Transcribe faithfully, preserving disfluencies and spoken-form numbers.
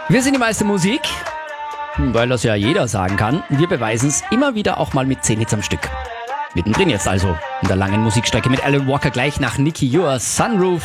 Wir sind die meiste Musik, weil das ja jeder sagen kann. Wir beweisen es immer wieder auch mal mit zehn Hits am Stück. Mittendrin jetzt also in der langen Musikstrecke mit Alan Walker gleich nach Nicky Your Sunroof.